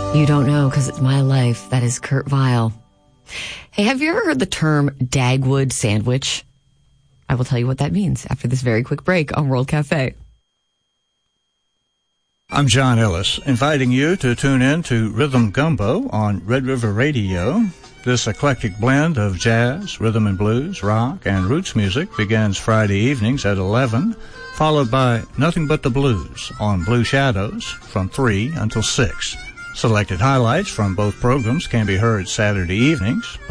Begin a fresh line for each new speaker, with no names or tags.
You don't know because it's my life. That is Kurt Vile. Hey, have you ever heard the term Dagwood sandwich? I will tell you what that means after this very quick break on World Cafe.
I'm John Ellis, inviting you to tune in to Rhythm Gumbo on Red River Radio. This eclectic blend of jazz, rhythm and blues, rock, and roots music begins Friday evenings at 11, followed by Nothing But the Blues on Blue Shadows from 3 until 6. Selected highlights from both programs can be heard Saturday evenings,